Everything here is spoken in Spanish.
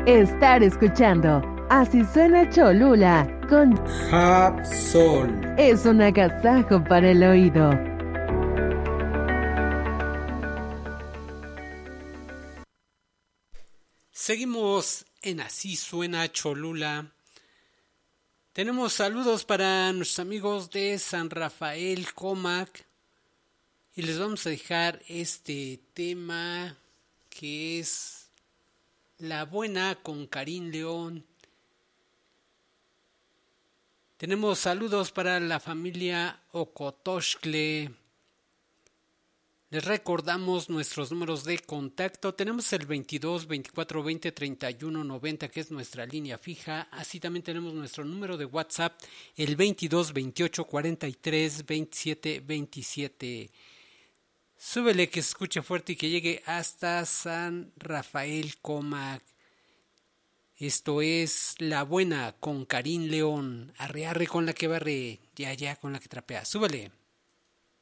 Estar escuchando Así suena Cholula con Hapsol. Es un agasajo para el oído. Seguimos en Así suena Cholula. Tenemos saludos para nuestros amigos de San Rafael Comac y les vamos a dejar este tema que es La Buena con Karim León. Tenemos saludos para la familia Ocotoxcle. Les recordamos nuestros números de contacto. Tenemos el 22 24 20 31 90, que es nuestra línea fija. Así también tenemos nuestro número de WhatsApp, el 22 28 43 27 27. Súbele que se escuche fuerte y que llegue hasta San Rafael Comac. Esto es La Buena con Karim León. Arre, arre con la que barre, ya, ya con la que trapea. Súbele.